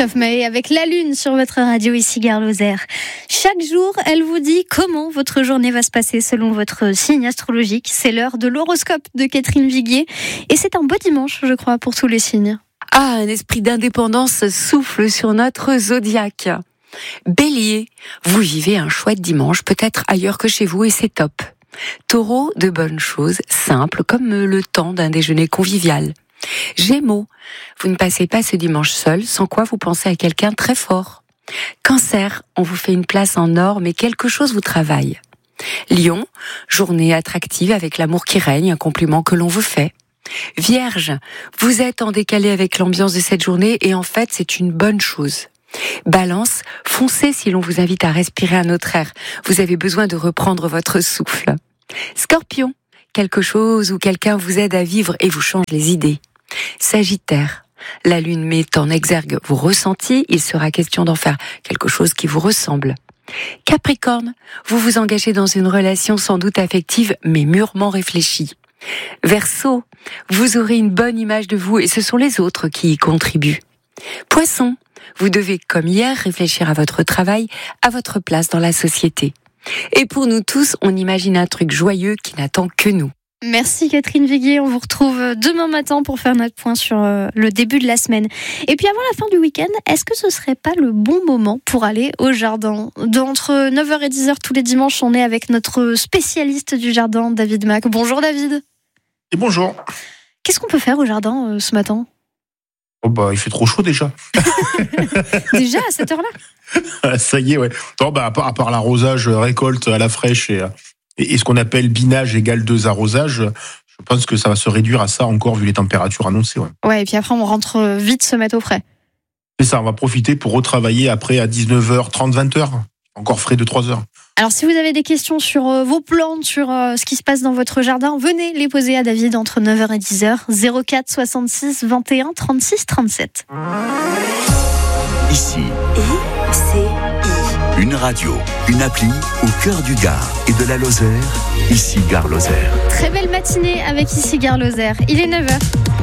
Christophe Maé avec la Lune sur votre radio ici Gare Lozère. Chaque jour, elle vous dit comment votre journée va se passer selon votre signe astrologique. C'est l'heure de l'horoscope de Catherine Viguier et c'est un beau dimanche, je crois, pour tous les signes. Ah, un esprit d'indépendance souffle sur notre zodiaque. Bélier, vous vivez un chouette dimanche, peut-être ailleurs que chez vous et c'est top. Taureau, de bonnes choses, simples, comme le temps d'un déjeuner convivial. Gémeaux, vous ne passez pas ce dimanche seul, sans quoi vous pensez à quelqu'un de très fort. Cancer, on vous fait une place en or, mais quelque chose vous travaille. Lion, journée attractive avec l'amour qui règne, un compliment que l'on vous fait. Vierge, vous êtes en décalé avec l'ambiance de cette journée et en fait c'est une bonne chose. Balance, foncez si l'on vous invite à respirer un autre air. Vous avez besoin de reprendre votre souffle. Scorpion, quelque chose ou quelqu'un vous aide à vivre et vous change les idées. Sagittaire, la lune met en exergue vos ressentis, il sera question d'en faire quelque chose qui vous ressemble. Capricorne, vous vous engagez dans une relation sans doute affective mais mûrement réfléchie. Verseau, vous aurez une bonne image de vous et ce sont les autres qui y contribuent. Poisson, vous devez, comme hier, réfléchir à votre travail, à votre place dans la société. Et pour nous tous, on imagine un truc joyeux qui n'attend que nous. Merci Catherine Viguier, on vous retrouve demain matin pour faire notre point sur le début de la semaine. Et puis avant la fin du week-end, est-ce que ce serait pas le bon moment pour aller au jardin ? D'entre 9h et 10h tous les dimanches, on est avec notre spécialiste du jardin, David Mac. Bonjour David. Et bonjour. Qu'est-ce qu'on peut faire au jardin ce matin ? Oh bah, il fait trop chaud déjà. Déjà à cette heure-là ? Ça y est, ouais. Non, bah, à part l'arrosage, récolte à la fraîche et ce qu'on appelle binage égale 2 arrosages, je pense que ça va se réduire à ça encore vu les températures annoncées. Ouais, et puis après on rentre vite se mettre au frais. C'est ça, on va profiter pour retravailler après à 19h30, 20h. Encore frais de 3 heures. Alors si vous avez des questions sur vos plantes, sur ce qui se passe dans votre jardin, venez les poser à David entre 9h et 10h. 04 66 21 36 37. Ici, une radio, une appli au cœur du Gard et de la Lozère. Ici Gare Lozère. Très belle matinée avec ici Gare Lozère. Il est 9h.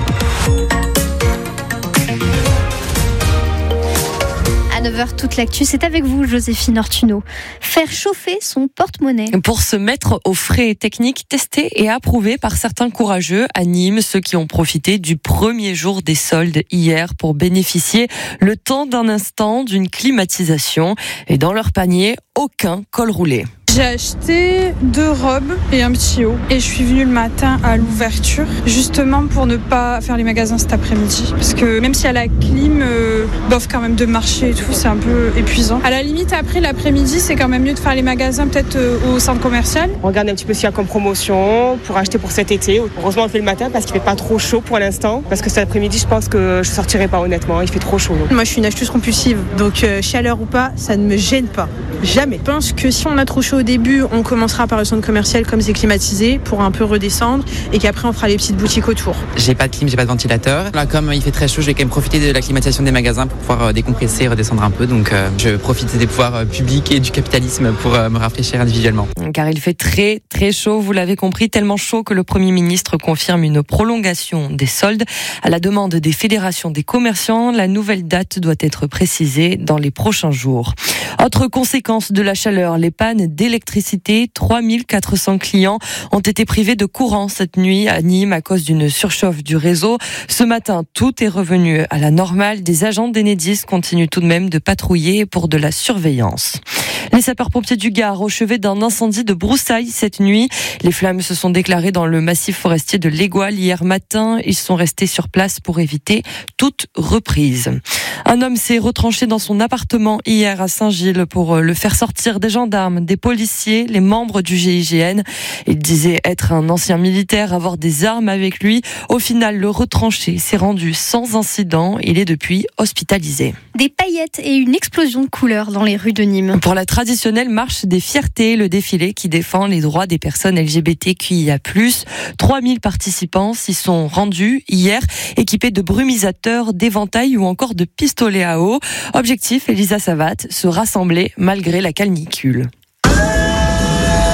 À 9h, toute l'actu, c'est avec vous, Joséphine Ortuno. Faire chauffer son porte-monnaie. Pour se mettre au frais, technique testée et approuvée par certains courageux à Nîmes, ceux qui ont profité du premier jour des soldes hier pour bénéficier le temps d'un instant d'une climatisation. Et dans leur panier, aucun col roulé. J'ai acheté 2 robes et un petit haut et je suis venue le matin à l'ouverture justement pour ne pas faire les magasins cet après-midi parce que même s'il y a la clim, bof quand même de marcher et tout, c'est un peu épuisant. À la limite après l'après-midi c'est quand même mieux de faire les magasins peut-être au centre commercial. On regarde un petit peu s'il y a comme promotion pour acheter pour cet été. Heureusement on le fait le matin parce qu'il fait pas trop chaud pour l'instant parce que cet après-midi je pense que je sortirai pas honnêtement, il fait trop chaud. Moi je suis une acheteuse compulsive donc chaleur ou pas ça ne me gêne pas, jamais. Je pense que si on a trop chaud au début, on commencera par le centre commercial comme c'est climatisé pour un peu redescendre et qu'après on fera les petites boutiques autour. J'ai pas de clim, j'ai pas de ventilateur. Là, comme il fait très chaud, je vais quand même profiter de la climatisation des magasins pour pouvoir décompresser et redescendre un peu. Donc je profite des pouvoirs publics et du capitalisme pour me rafraîchir individuellement. Car il fait très très chaud, vous l'avez compris, tellement chaud que le Premier ministre confirme une prolongation des soldes. À la demande des fédérations des commerçants, la nouvelle date doit être précisée dans les prochains jours. Autre conséquence de la chaleur, les pannes d'électricité. 3400 clients ont été privés de courant cette nuit à Nîmes à cause d'une surchauffe du réseau. Ce matin, tout est revenu à la normale. Des agents d'Enedis continuent tout de même de patrouiller pour de la surveillance. Les sapeurs-pompiers du Gard au chevet d'un incendie de broussailles cette nuit. Les flammes se sont déclarées dans le massif forestier de l'Égoile hier matin. Ils sont restés sur place pour éviter toute reprise. Un homme s'est retranché dans son appartement hier à Saint-Gilles pour le faire sortir des gendarmes, des policiers, les membres du GIGN. Il disait être un ancien militaire, avoir des armes avec lui. Au final, le retranché s'est rendu sans incident. Il est depuis hospitalisé. Des paillettes et une explosion de couleurs dans les rues de Nîmes. Pour la traditionnelle marche des fiertés, le défilé qui défend les droits des personnes LGBTQIA+. 3000 participants s'y sont rendus hier, équipés de brumisateurs, d'éventails ou encore de pistolets à eau. Objectif, Elisa Savat, se rassembler malgré la canicule. Le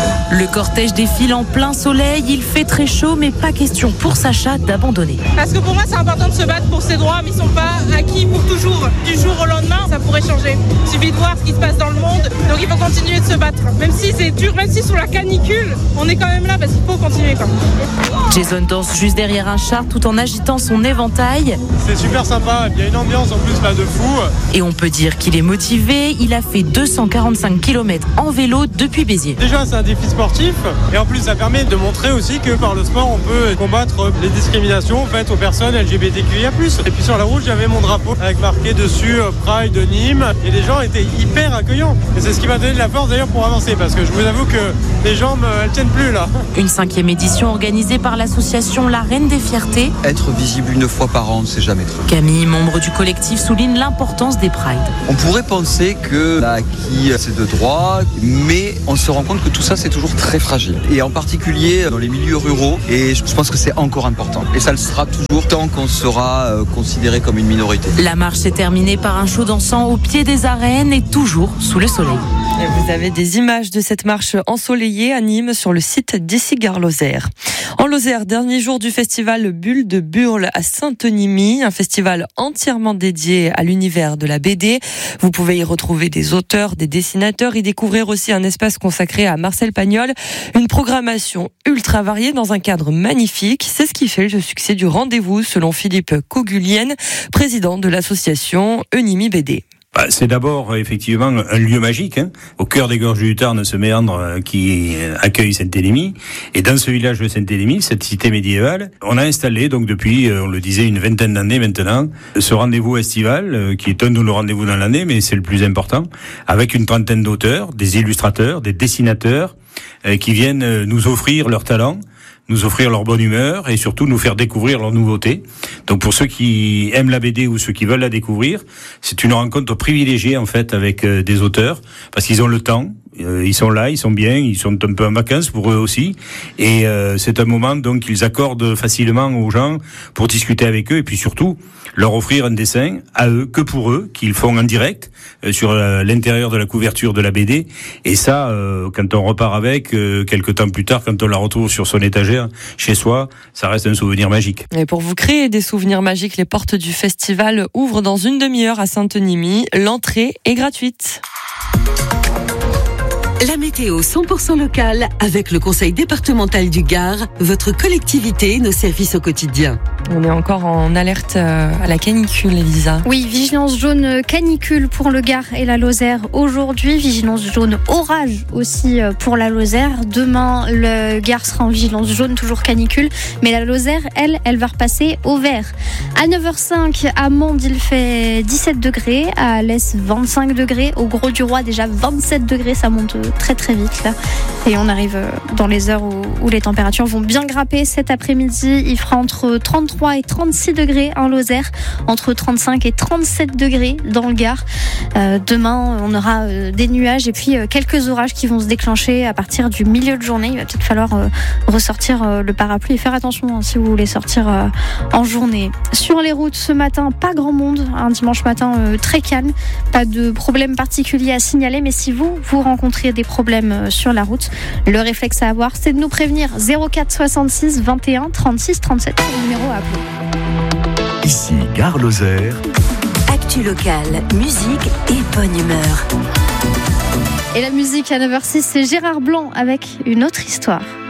Le cortège défile en plein soleil, il fait très chaud, mais pas question pour Sacha d'abandonner. Parce que pour moi, c'est important de se battre pour ses droits, mais ils ne sont pas acquis pour toujours. Du jour au lendemain, ça pourrait changer. Il suffit de voir ce qui se passe dans le monde, donc il faut continuer de se battre. Même si c'est dur, même si sous la canicule, on est quand même là parce qu'il faut continuer. Jason danse juste derrière un char tout en agitant son éventail. C'est super sympa, il y a une ambiance en plus là de fou. Et on peut dire qu'il est motivé, il a fait 245 km en vélo depuis Béziers. Déjà c'est un défi sportif et en plus ça permet de montrer aussi que par le sport on peut combattre les discriminations faites aux personnes LGBTQIA+. Et puis sur la route j'avais mon drapeau avec marqué dessus Pride de Nîmes et les gens étaient hyper accueillants. Et c'est ce qui m'a donné de la force d'ailleurs pour avancer parce que je vous avoue que les jambes elles tiennent plus là. Une 5e édition organisée par l'association La Reine des Fiertés. Être visible une fois par an, c'est jamais trop. Camille, membre du collectif, souligne l'importance des Prides. On pourrait penser qu'on a acquis ces deux droits, mais on se rend compte que tout ça c'est toujours très fragile. Et en particulier dans les milieux ruraux, et je pense que c'est encore important. Et ça le sera toujours tant qu'on sera considéré comme une minorité. La marche s'est terminée par un show dansant au pied des arènes et toujours sous le soleil. Et vous avez des images de cette marche ensoleillée à Nîmes sur le site d'ici Gare Lozère. En Lozère, dernier jour du festival Bulle de Burle à Saint-Onimy, un festival entièrement dédié à l'univers de la BD. Vous pouvez y retrouver des auteurs, des dessinateurs, y découvrir aussi un espace consacré à Marcel Pagnol, une programmation ultra variée dans un cadre magnifique. C'est ce qui fait le succès du rendez-vous, selon Philippe Cogulienne, président de l'association Onimy BD. C'est d'abord effectivement un lieu magique, au cœur des gorges du Tarn, ce méandre qui accueille Saint-Élémy. Et dans ce village de Saint-Élémy, cette cité médiévale, on a installé donc depuis, on le disait, une vingtaine d'années maintenant, ce rendez-vous estival, qui est un de nos rendez-vous dans l'année, mais c'est le plus important, avec une trentaine d'auteurs, des illustrateurs, des dessinateurs, qui viennent nous offrir leur talent, nous offrir leur bonne humeur et surtout nous faire découvrir leurs nouveautés. Donc pour ceux qui aiment la BD ou ceux qui veulent la découvrir, c'est une rencontre privilégiée en fait avec des auteurs parce qu'ils ont le temps. Ils sont là, ils sont bien, ils sont un peu en vacances pour eux aussi, et c'est un moment donc qu'ils accordent facilement aux gens pour discuter avec eux et puis surtout leur offrir un dessin à eux, que pour eux, qu'ils font en direct sur l'intérieur de la couverture de la BD. Et ça, quand on repart avec, quelques temps plus tard, quand on la retrouve sur son étagère chez soi, ça reste un souvenir magique. Et pour vous créer des souvenirs magiques, les portes du festival ouvrent dans une demi-heure à Saint-Onimy. L'entrée est gratuite. La météo 100% locale avec le Conseil départemental du Gard, votre collectivité, nos services au quotidien. On est encore en alerte à la canicule, Elisa. Oui, vigilance jaune canicule pour le Gard et la Lozère aujourd'hui. Vigilance jaune orage aussi pour la Lozère. Demain, le Gard sera en vigilance jaune, toujours canicule. Mais la Lozère, elle va repasser au vert. À 9h05, à Mende, il fait 17 degrés. À l'Est, 25 degrés. Au Gros du Roi, déjà 27 degrés. Ça monte très très vite là. Et on arrive dans les heures où les températures vont bien grimper cet après-midi. Il fera entre 33 et 36 degrés en Lozère, entre 35 et 37 degrés dans le Gard. Demain, on aura des nuages et puis quelques orages qui vont se déclencher à partir du milieu de journée. Il va peut-être falloir ressortir le parapluie et faire attention si vous voulez sortir en journée. Sur les routes ce matin, pas grand monde. Un dimanche matin très calme. Pas de problème particulier à signaler, mais si vous rencontrez des problèmes sur la route, le réflexe à avoir, c'est de nous prévenir. 04 66 21 36 37, c'est le numéro à appeler. Ici Gare Lozère. Actu locale, musique et bonne humeur. Et la musique à 9h06, c'est Gérard Blanc avec une autre histoire.